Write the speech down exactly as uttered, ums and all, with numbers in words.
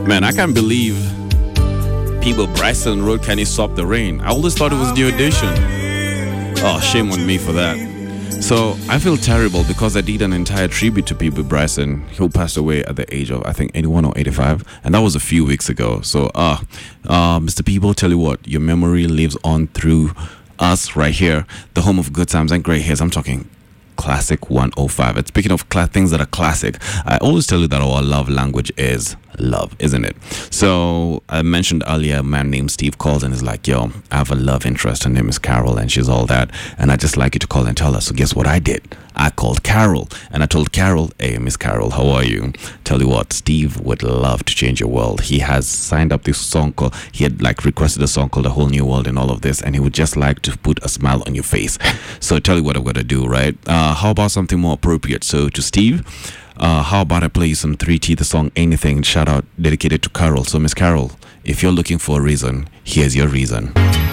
Man, I can't believe people Bryson wrote Can You Stop the Rain? I always thought it was New Edition. Oh, shame on me for that. So I feel terrible because I did an entire tribute to P B Bryson, who passed away at the age of, I think, eighty-one or eighty-five, and that was a few weeks ago. So, uh, uh, Mister Peeble, tell you what, your memory lives on through us right here, the home of good times and great hits. I'm talking Classic one oh five. And speaking of cla- things that are classic, I always tell you that our love language is love, isn't it? So I mentioned earlier a man named Steve calls and is like, yo, I have a love interest. Her name is Carol and she's all that. And I just like you to call and tell her. So guess what I did? I called Carol and I told Carol, hey, Miss Carol, how are you? Tell you what, Steve would love to change your world. He has signed up this song called, he had like requested a song called A Whole New World and all of this. And he would just like to put a smile on your face. So tell you what I'm going to do, right? Uh, how about something more appropriate? So to Steve, Uh, how about I play you some three T, the song Anything, shout out dedicated to Carol. So Miss Carol, if you're looking for a reason, here's your reason.